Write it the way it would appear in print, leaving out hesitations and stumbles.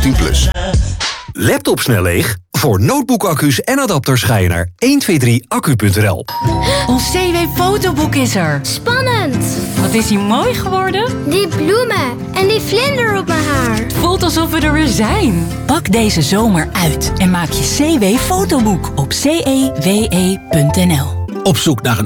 10+. Laptop snel leeg? Voor notebookaccu's en adapters ga je naar 123accu.nl. Ons CW-fotoboek is er. Spannend! Wat is hij mooi geworden? Die bloemen en die vlinder op mijn haar. Het voelt alsof we er weer zijn. Pak deze zomer uit en maak je CW-fotoboek op cewe.nl. Op zoek naar een